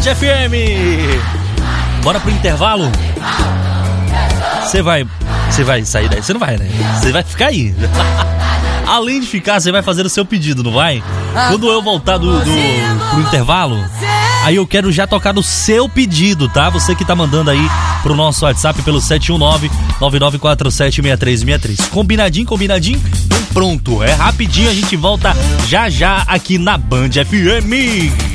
FM. Bora pro intervalo? Você vai sair daí? Você não vai, né? Você vai ficar aí. Além de ficar, você vai fazer o seu pedido, não vai? Quando eu voltar pro intervalo, aí eu quero já tocar no seu pedido, tá? Você que tá mandando aí pro nosso WhatsApp pelo 719-9947-6363. Combinadinho? Então pronto. É rapidinho, a gente volta já aqui na Band FM.